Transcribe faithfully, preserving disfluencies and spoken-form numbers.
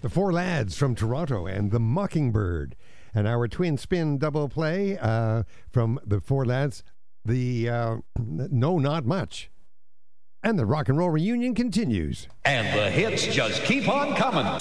The Four Lads from Toronto and The Mockingbird. And our twin spin double play uh, from The Four Lads, the uh, No Not Much. And the rock and roll reunion continues. And the hits just keep on coming.